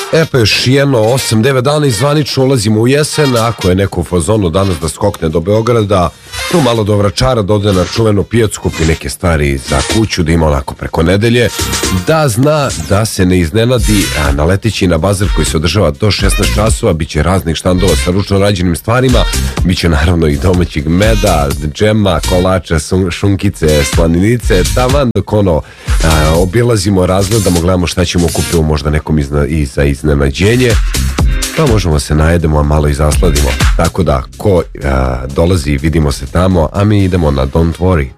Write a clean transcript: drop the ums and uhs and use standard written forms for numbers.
Pa još jedno 8-9 dana i zvanično ulazimo u jesen. Ako je neko u fazonu danas da skokne do Beograda, tu malo do Vračara, da ode na čuvenu pijacu, kupi neke stvari za kuću, da ima onako preko nedelje, da zna da se ne iznenadi naleteći na bazar koji se održava do 16 časova. Biće raznih štandova sa ručno rađenim stvarima, biće naravno i domaćeg meda, džema, kolača, šunkice, slaninice, taman dok obilazimo, razgledamo, gledamo šta ćemo, kupimo možda nekom i za iznenađenje, pa možemo se najedemo, a malo i zasladimo. Tako da, ko dolazi, vidimo se tamo, a mi idemo na Don't Worry.